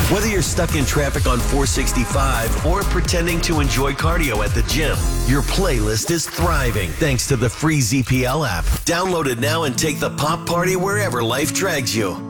Whether you're stuck in traffic on 465 or pretending to enjoy cardio at the gym, your playlist is thriving thanks to the free ZPL app. Download it now and take the pop party wherever life drags you.